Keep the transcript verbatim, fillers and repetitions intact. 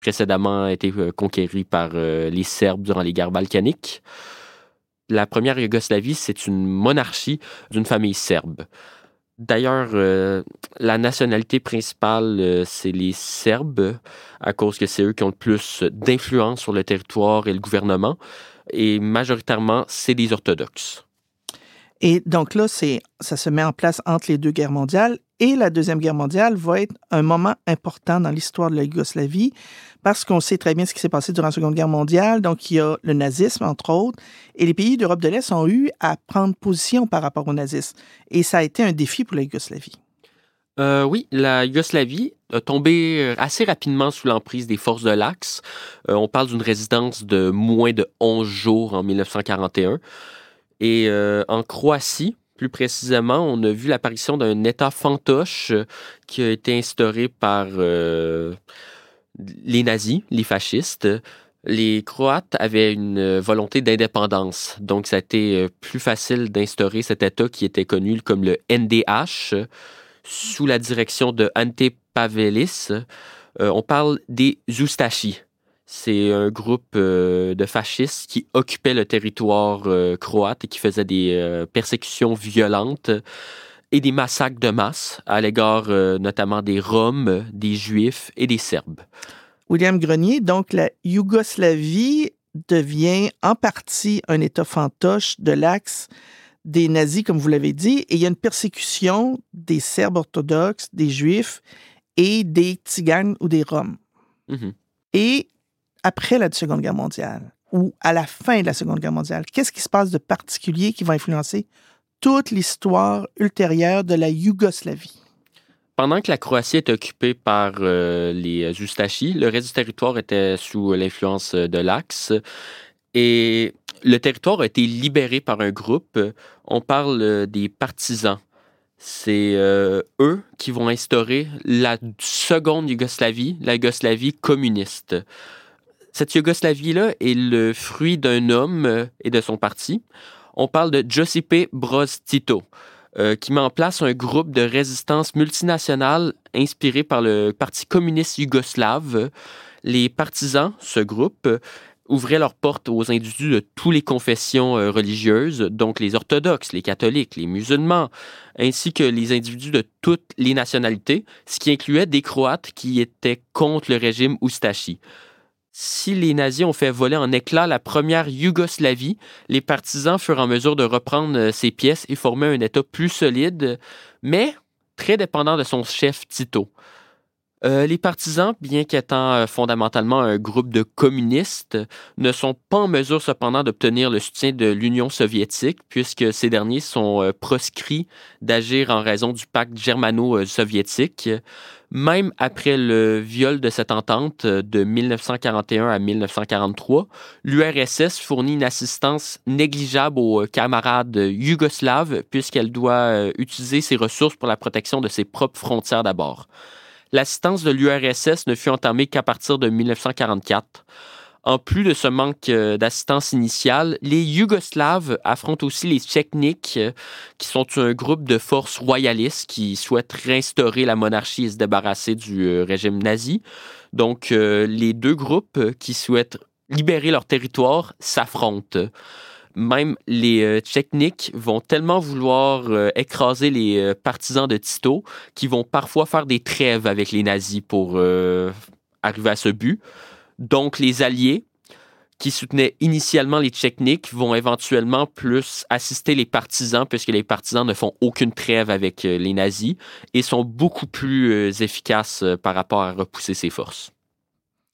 précédemment été conquérie par les Serbes durant les guerres balkaniques. La première Yougoslavie, c'est une monarchie d'une famille serbe. D'ailleurs, euh, la nationalité principale, euh, c'est les Serbes, à cause que c'est eux qui ont le plus d'influence sur le territoire et le gouvernement. Et majoritairement, c'est des orthodoxes. Et donc là, c'est, ça se met en place entre les deux guerres mondiales. Et la Deuxième Guerre mondiale va être un moment important dans l'histoire de la Yougoslavie parce qu'on sait très bien ce qui s'est passé durant la Seconde Guerre mondiale. Donc, il y a le nazisme, entre autres, et les pays d'Europe de l'Est ont eu à prendre position par rapport au nazisme. Et ça a été un défi pour la Yougoslavie. Euh, oui, la Yougoslavie a tombé assez rapidement sous l'emprise des forces de l'Axe. Euh, on parle d'une résistance de moins de onze jours en dix-neuf cent quarante et un. Et euh, en Croatie, plus précisément, on a vu l'apparition d'un État fantoche qui a été instauré par euh, les nazis, les fascistes. Les Croates avaient une volonté d'indépendance, donc ça a été plus facile d'instaurer cet État qui était connu comme le N D H, sous la direction de Ante Pavelić. Euh, on parle des Ustashi. C'est un groupe euh, de fascistes qui occupait le territoire euh, croate et qui faisait des euh, persécutions violentes et des massacres de masse à l'égard euh, notamment des Roms, des Juifs et des Serbes. William Grenier, donc la Yougoslavie devient en partie un État fantoche de l'Axe des nazis, comme vous l'avez dit, et il y a une persécution des Serbes orthodoxes, des Juifs et des Tziganes ou des Roms. Mm-hmm. Et après la Seconde Guerre mondiale, ou à la fin de la Seconde Guerre mondiale, qu'est-ce qui se passe de particulier qui va influencer toute l'histoire ultérieure de la Yougoslavie? Pendant que la Croatie était occupée par euh, les Ustashi, le reste du territoire était sous l'influence de l'Axe et le territoire a été libéré par un groupe. On parle des partisans. C'est euh, eux qui vont instaurer la seconde Yougoslavie, la Yougoslavie communiste. Cette Yougoslavie-là est le fruit d'un homme et de son parti. On parle de Josip Broz Tito, euh, qui met en place un groupe de résistance multinationale inspiré par le Parti communiste yougoslave. Les partisans, ce groupe, ouvraient leurs portes aux individus de toutes les confessions euh, religieuses, donc les orthodoxes, les catholiques, les musulmans, ainsi que les individus de toutes les nationalités, ce qui incluait des Croates qui étaient contre le régime Ustashi. Si les nazis ont fait voler en éclats la première Yougoslavie, les partisans furent en mesure de reprendre ces pièces et former un État plus solide, mais très dépendant de son chef Tito. Euh, les partisans, bien qu'étant euh, fondamentalement un groupe de communistes, ne sont pas en mesure cependant d'obtenir le soutien de l'Union soviétique, puisque ces derniers sont euh, proscrits d'agir en raison du pacte germano-soviétique. Même après le viol de cette entente de dix-neuf cent quarante et un à dix-neuf cent quarante-trois, l'U R S S fournit une assistance négligeable aux camarades yougoslaves, puisqu'elle doit euh, utiliser ses ressources pour la protection de ses propres frontières d'abord. L'assistance de l'U R S S ne fut entamée qu'à partir de dix-neuf cent quarante-quatre. En plus de ce manque d'assistance initiale, les Yougoslaves affrontent aussi les Tchétniks, qui sont un groupe de forces royalistes qui souhaitent réinstaurer la monarchie et se débarrasser du régime nazi. Donc, les deux groupes qui souhaitent libérer leur territoire s'affrontent. Même les euh, Tchétniks vont tellement vouloir euh, écraser les euh, partisans de Tito qu'ils vont parfois faire des trêves avec les nazis pour euh, arriver à ce but. Donc, les alliés qui soutenaient initialement les Tchétniks vont éventuellement plus assister les partisans, puisque les partisans ne font aucune trêve avec euh, les nazis et sont beaucoup plus euh, efficaces euh, par rapport à repousser ces forces.